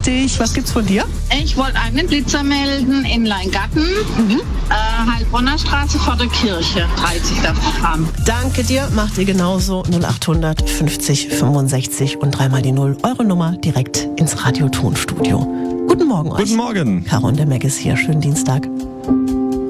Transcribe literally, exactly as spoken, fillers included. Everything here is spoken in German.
dich. Was gibt's von dir? Ich wollte einen Blitzer melden in Leingarten, mhm. äh, Heilbronner Straße vor der Kirche, dreißig davon haben. Danke dir, macht ihr genauso. null achthundert fünfzig fünfundsechzig und dreimal die Null, eure Nummer direkt ins Radiotonstudio. Guten Morgen euch. Guten Morgen. Caro und der Meg ist hier. Schönen Dienstag.